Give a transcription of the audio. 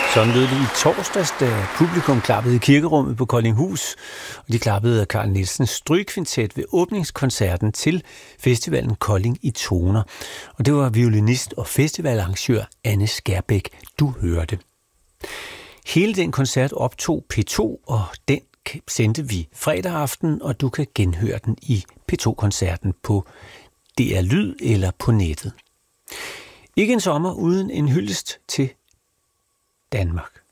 Sådan lød det i torsdags, da publikum klappede i kirkerummet på Koldinghus, og de klappede af Carl Nielsens strygekvintet ved åbningskoncerten til festivalen Kolding i Toner. Og det var violinist og festivalarrangør Anne Skærbæk, du hørte. Hele den koncert optog P2, og den sendte vi fredag aften, og du kan genhøre den i P2-koncerten på DR Lyd eller på nettet. Ikke en sommer uden en hyldest til Danmark.